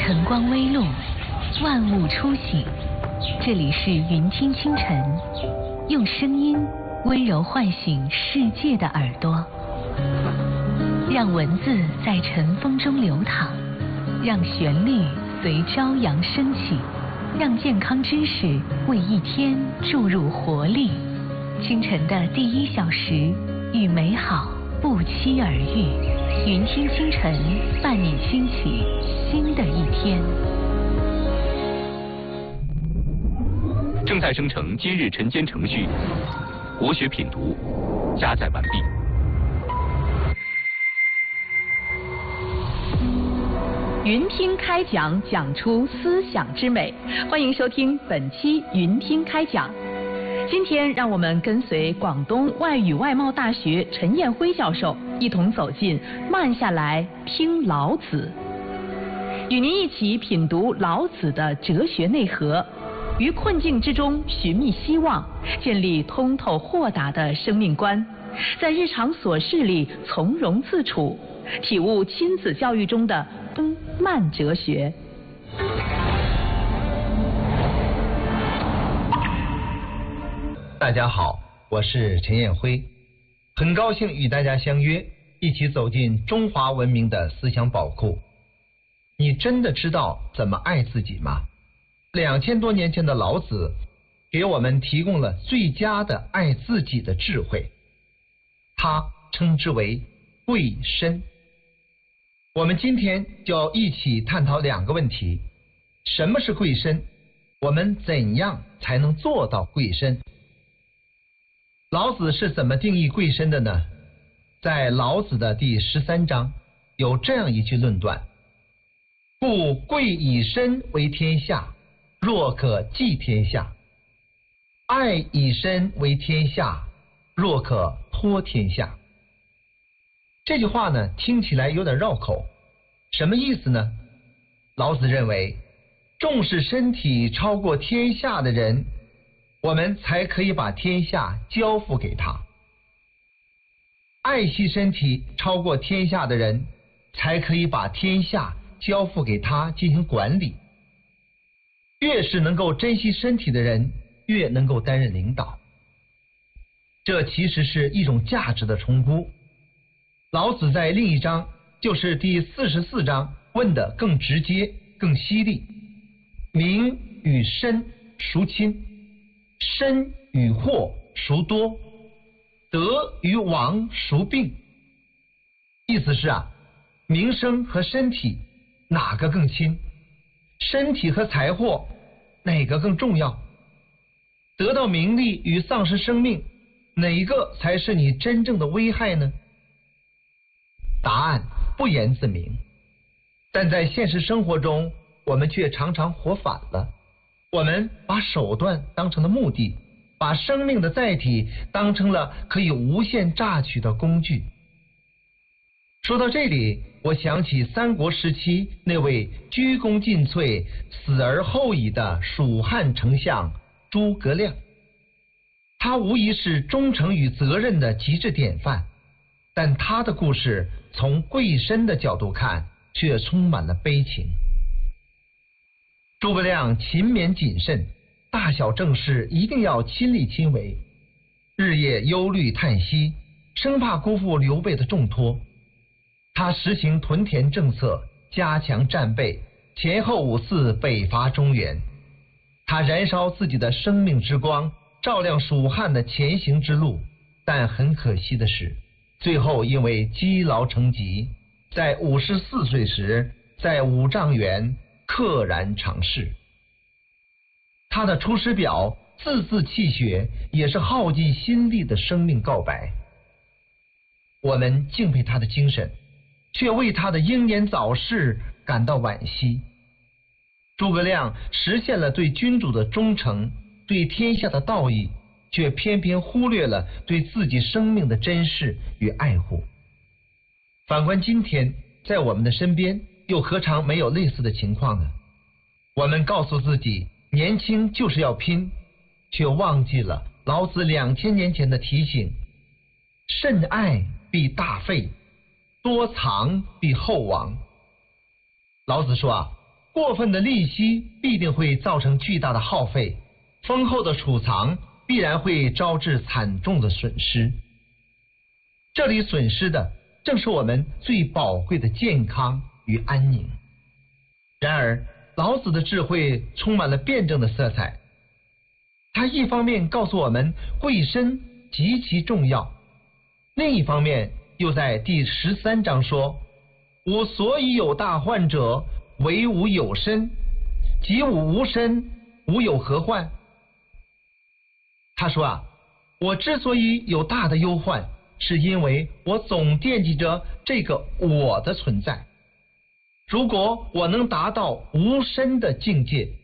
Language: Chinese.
晨光微露，万物初醒。这里是云听清晨，用声音温柔唤醒世界的耳朵，让文字在晨风中流淌，让旋律随朝阳升起，让健康知识为一天注入活力。清晨的第1小时，与美好不期而遇。云听清晨，伴你兴起新的一天。 正在生成今日晨间程序，国学品读加载完毕。 云听开讲，讲出思想之美。欢迎收听本期云听开讲。今天让我们跟随广东外语外贸大学陈彦辉教授一同走进慢下来听老子，与您一起品读老子的哲学内核，于困境之中寻觅希望，建立通透豁达的生命观，在日常琐事里从容自处，体悟亲子教育中的慢哲学。 大家好，我是陈彦辉，很高兴与大家相约，一起走进中华文明的思想宝库。你真的知道怎么爱自己吗？2000多年前的老子给我们提供了最佳的爱自己的智慧，他称之为贵身。我们今天就要一起探讨2个问题：什么是贵身？我们怎样才能做到贵身？老子是怎么定义贵身的呢？在老子的第13章有这样一句论断：故贵以身为天下，若可寄天下；爱以身为天下，若可托天下。这句话呢，听起来有点绕口，什么意思呢？老子认为，重视身体超过天下的人，我们才可以把天下交付给他；爱惜身体超过天下的人，才可以把天下交付给他进行管理。越是能够珍惜身体的人，越能够担任领导。这其实是一种价值的重估。老子在另一章，就是第44章，问得更直接更犀利：名与身孰亲？身与祸孰多？得与亡孰病？意思是名声和身体哪个更亲？身体和财货哪个更重要？得到名利与丧失生命，哪一个才是你真正的危害呢？答案不言自明，但在现实生活中，我们却常常活反了。我们把手段当成了目的，把生命的载体当成了可以无限榨取的工具。说到这里，我想起三国时期那位鞠躬尽瘁、死而后已的蜀汉丞相诸葛亮，他无疑是忠诚与责任的极致典范，但他的故事从贵身的角度看，却充满了悲情。诸葛亮勤勉谨慎，大小政事一定要亲力亲为，日夜忧虑叹息，生怕辜负刘备的重托。他实行屯田政策，加强战备，前后5次北伐中原。他燃烧自己的生命之光，照亮蜀汉的前行之路，但很可惜的是，最后因为积劳成疾，在54岁时，在五丈原溘然长逝。他的《出师表》字字泣血，也是耗尽心力的生命告白。我们敬佩他的精神，却为他的英年早逝感到惋惜。诸葛亮实现了对君主的忠诚，对天下的道义，却偏偏忽略了对自己生命的珍视与爱护。反观今天，在我们的身边又何尝没有类似的情况呢？我们告诉自己年轻就是要拼，却忘记了老子2000年前的提醒：慎爱必大费，多藏必厚亡。老子说过分的利息必定会造成巨大的耗费，丰厚的储藏必然会招致惨重的损失。这里损失的正是我们最宝贵的健康与安宁。然而，老子的智慧充满了辩证的色彩。他一方面告诉我们贵身极其重要，另一方面又在第13章说：吾所以有大患者，惟吾有身；及吾无身，吾有何患？他说我之所以有大的忧患，是因为我总惦记着这个我的存在。如果我能达到无身的境界，